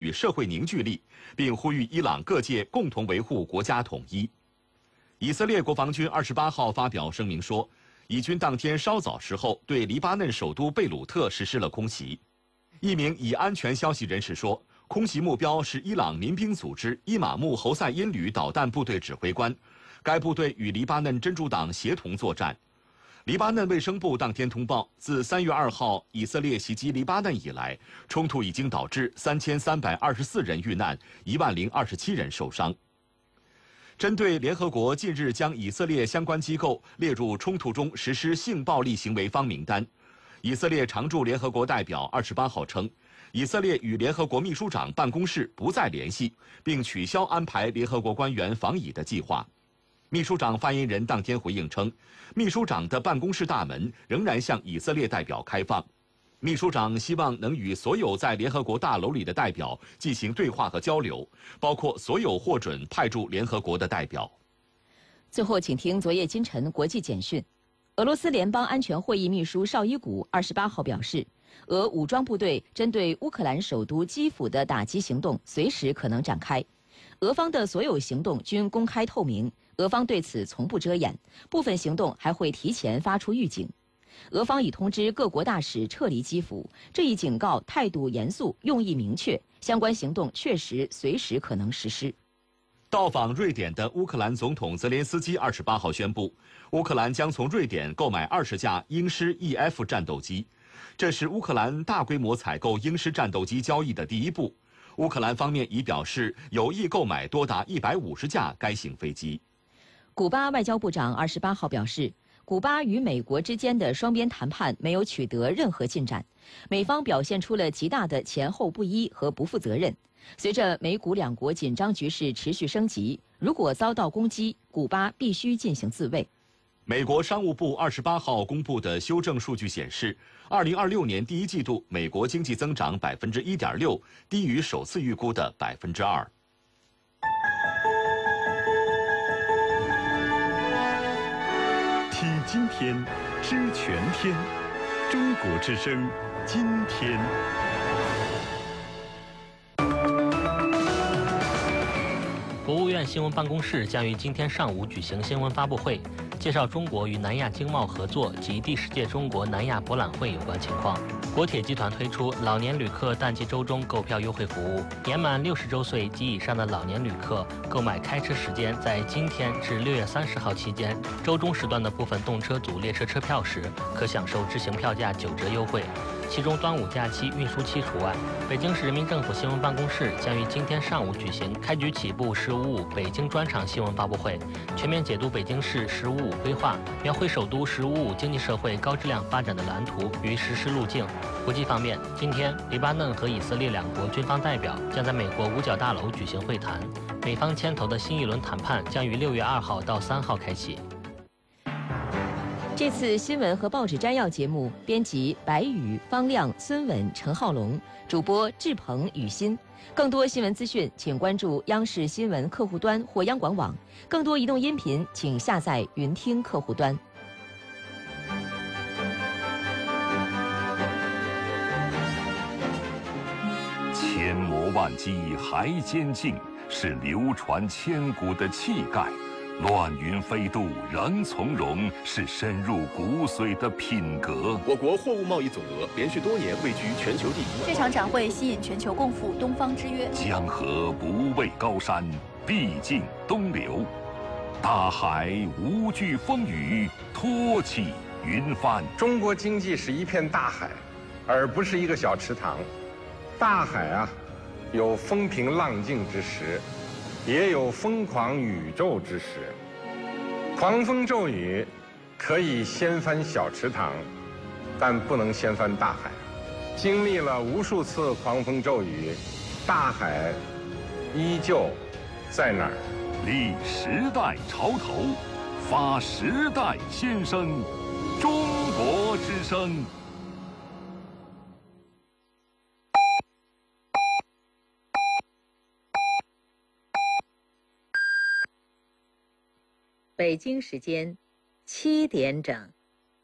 与社会凝聚力，并呼吁伊朗各界共同维护国家统一。以色列国防军28号发表声明说，以军当天稍早时候对黎巴嫩首都贝鲁特实施了空袭。一名以安全消息人士说，空袭目标是伊朗民兵组织伊玛目侯赛因旅导弹部队指挥官，该部队与黎巴嫩真主党协同作战。黎巴嫩卫生部当天通报，自3月2号以色列袭击黎巴嫩以来，冲突已经导致3324人遇难，10027人受伤。针对联合国近日将以色列相关机构列入冲突中实施性暴力行为方名单，以色列常驻联合国代表28号称，以色列与联合国秘书长办公室不再联系，并取消安排联合国官员访以的计划。秘书长发言人当天回应称，秘书长的办公室大门仍然向以色列代表开放。秘书长希望能与所有在联合国大楼里的代表进行对话和交流，包括所有获准派驻联合国的代表。 最后，请听昨夜今晨国际简讯。俄罗斯联邦安全会议秘书绍伊古28号表示，俄武装部队针对乌克兰首都基辅的打击行动随时可能展开。俄方的所有行动均公开透明，俄方对此从不遮掩，部分行动还会提前发出预警。俄方已通知各国大使撤离基辅，这一警告态度严肃，用意明确，相关行动确实随时可能实施。 到访瑞典的乌克兰总统泽连斯基28号宣布，乌克兰将从瑞典购买20架鹰狮 EF 战斗机，这是乌克兰大规模采购鹰狮战斗机交易的第一步。乌克兰方面已表示有意购买多达150架该型飞机。 古巴外交部长28号表示，古巴与美国之间的双边谈判没有取得任何进展，美方表现出了极大的前后不一和不负责任。随着美古两国紧张局势持续升级，如果遭到攻击，古巴必须进行自卫。 美国商务部28号公布的修正数据显示，2026年第一季度美国经济增长1.6%，低于首次预估的2%。 听今天，知全天，中国之声，今天。 国务院新闻办公室将于今天上午举行新闻发布会，介绍中国与南亚经贸合作及第10届中国南亚博览会有关情况。国铁集团推出老年旅客淡季周中购票优惠服务，年满60周岁及以上的老年旅客购买开车时间在今天至6月30号期间，周中时段的部分动车组列车车票时，可享受执行票价9折优惠。其中端午假期运输期除外。北京市人民政府新闻办公室将于今天上午举行开局起步“十五五”北京专场新闻发布会，全面解读北京市“十五五”规划，描绘首都“十五五”经济社会高质量发展的蓝图与实施路径。国际方面，今天黎巴嫩和以色列两国军方代表将在美国五角大楼举行会谈，美方牵头的新一轮谈判将于6月2号到3号开启。 这次新闻和报纸摘要节目，编辑白宇、方亮、孙稳、陈浩龙，主播志鹏、雨欣。更多新闻资讯，请关注央视新闻客户端或央广网。更多移动音频，请下载云听客户端。 千磨万击还坚劲，是流传千古的气概。乱云飞渡仍从容，是深入骨髓的品格。 我国货物贸易总额连续多年位居全球第一。 这场展会吸引全球共赴东方之约。 江河不畏高山，必尽东流；大海无惧风雨，托起云帆。 中国经济是一片大海，而不是一个小池塘。大海啊，有风平浪静之时，也有疯狂宇宙之时。狂风骤雨可以掀翻小池塘，但不能掀翻大海。经历了无数次狂风骤雨，大海依旧在那儿。 立时代潮头，发时代先声，中国之声。 北京时间7点整。